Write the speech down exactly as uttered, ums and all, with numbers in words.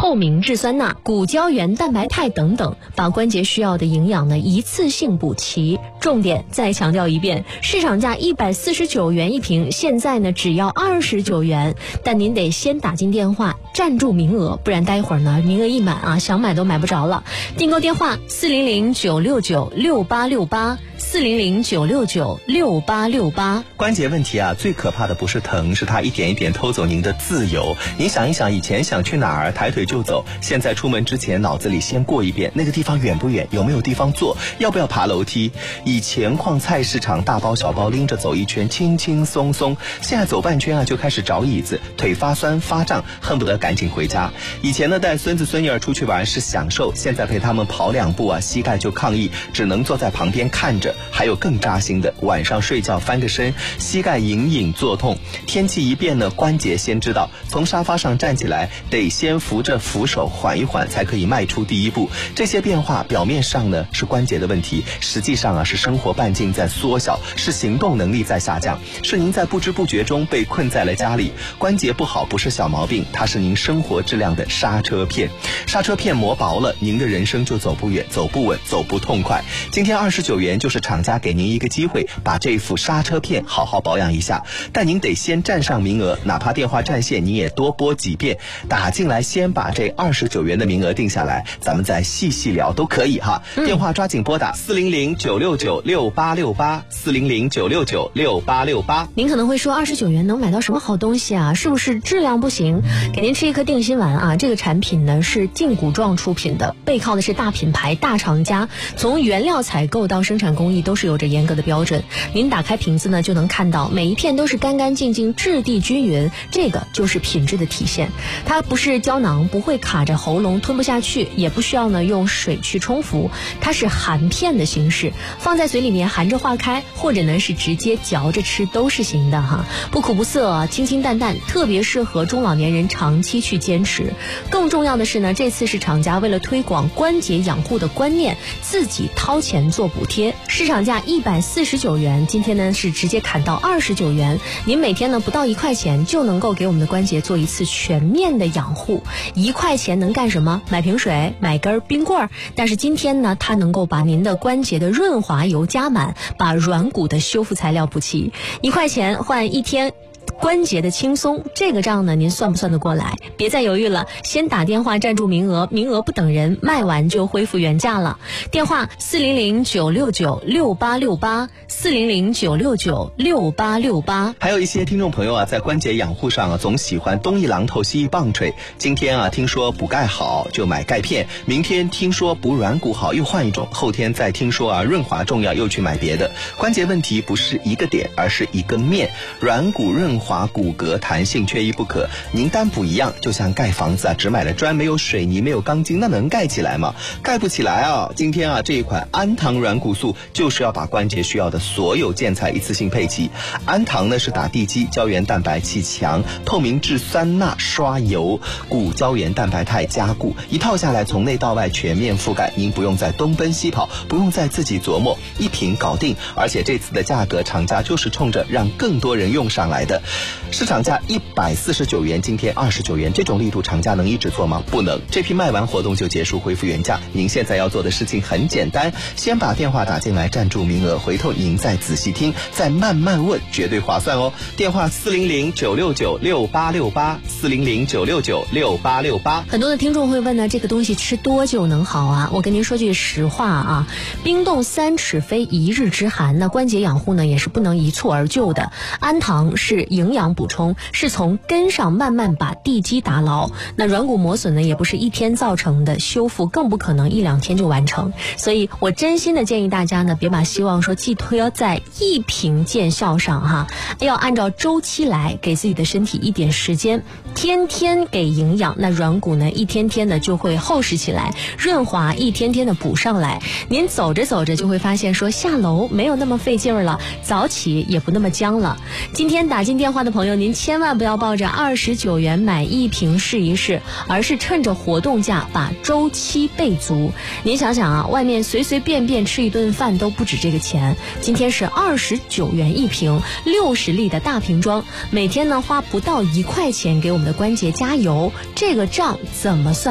透明质酸钠、骨胶原蛋白肽等等，把关节需要的营养呢一次性补齐。重点再强调一遍，市场价一百四十九元一瓶，现在呢只要二十九元，但您得先打进电话占住名额，不然待会儿呢名额一满啊，想买都买不着了。订购电话四零零九六九六八六八四零零九六九六八六八。 关节问题啊，最可怕的不是疼，是它一点一点偷走您的自由。您想一想，以前想去哪儿抬腿就走，现在出门之前脑子里先过一遍那个地方远不远，有没有地方坐，要不要爬楼梯。以前逛菜市场大包小包拎着走一圈轻轻松松，现在走半圈啊就开始找椅子，腿发酸发胀，恨不得赶紧回家。以前呢带孙子孙女儿出去玩是享受，现在陪他们跑两步啊膝盖就抗议，只能坐在旁边看着。还有更扎心的，晚上睡觉翻个身，膝盖隐隐作痛。天气一变呢，关节先知道，从沙发上站起来得先扶着扶手缓一缓，才可以迈出第一步。这些变化表面上呢是关节的问题，实际上啊是生活半径在缩小，是行动能力在下降，是您在不知不觉中被困在了家里。关节不好不是小毛病，它是您生活质量的刹车片。刹车片磨薄了，您的人生就走不远，走不稳，走不痛快。今天二十九元就是厂家给您一个机会，把这副刹车片好好保养一下，但您得先占上名额，哪怕电话占线您也多拨几遍，打进来先把这二十九元的名额定下来，咱们再细细聊都可以哈。嗯、电话抓紧拨打四零零九六九六八六八四零零九六九六八六八。 您可能会说二十九元能买到什么好东西啊？是不是质量不行？给您吃一颗定心丸啊！这个产品呢是劲骨壮出品的，背靠的是大品牌大厂家，从原料采购到生产工艺都是有着严格的标准。您打开瓶子呢就能看到每一片都是干干净净质地均匀，这个就是品质的体现。它不是胶囊，不会卡着喉咙吞不下去，也不需要呢用水去冲服，它是含片的形式，放在嘴里面含着化开，或者呢是直接嚼着吃都是行的哈，不苦不涩，清清淡淡，特别适合中老年人长期去坚持。更重要的是呢，这次是厂家为了推广关节养护的观念，自己掏钱做补贴，市场价一百四十九元，今天呢是直接砍到二十九元。您每天呢不到一块钱就能够给我们的关节做一次全面的养护。一块钱能干什么？买瓶水，买根冰棍儿。但是今天呢，它能够把您的关节的润滑油加满，把软骨的修复材料补齐。一块钱换一天关节的轻松，这个账呢您算不算得过来？别再犹豫了，先打电话占住名额，名额不等人，卖完就恢复原价了。电话四零零九六九六八六八四零零九六九六八六八。 还有一些听众朋友啊，在关节养护上啊，总喜欢东一榔头西一棒槌。今天啊，听说补钙好就买钙片，明天听说补软骨好又换一种，后天再听说啊润滑重要又去买别的。关节问题不是一个点，而是一个面，软骨润滑骨骼弹性缺一不可。您单补一样，就像盖房子啊，只买了砖没有水泥没有钢筋，那能盖起来吗？盖不起来啊！今天啊，这一款安糖软骨素就是要把关节需要的所有建材一次性配齐。安糖呢是打地基，胶原蛋白气强，透明质酸钠刷油，骨胶原蛋白肽加固，一套下来从内到外全面覆盖，您不用再东奔西跑，不用再自己琢磨，一瓶搞定。而且这次的价格，厂家就是冲着让更多人用上来的。市场价一百四十九元，今天二十九元，这种力度厂家能一直做吗？不能。这批卖完活动就结束，恢复原价。您现在要做的事情很简单，先把电话打进来占住名额，回头您再仔细听，再慢慢问，绝对划算哦。电话四零零九六九六八六八四零零九六九六八六八。 很多的听众会问呢，这个东西吃多久能好啊？我跟您说句实话啊，冰冻三尺非一日之寒，那关节养护呢也是不能一蹴而就的。安糖是营养补充，是从根上慢慢把地基打牢。那软骨磨损呢也不是一天造成的，修复更不可能一两天就完成。所以我真心的建议大家呢，别把希望说寄托在一瓶见效上哈，要按照周期来，给自己的身体一点时间，天天给营养，那软骨呢一天天的就会厚实起来，润滑一天天的补上来。您走着走着就会发现说下楼没有那么费劲儿了，早起也不那么僵了。今天打进电话的朋友，您千万不要抱着二十九元买一瓶试一试，而是趁着活动价把周期备足。您想想啊，外面随随便便吃一顿饭都不止这个钱，今天是二十九元一瓶，六十粒的大瓶装，每天呢花不到一块钱给我们的关节加油，这个账怎么算？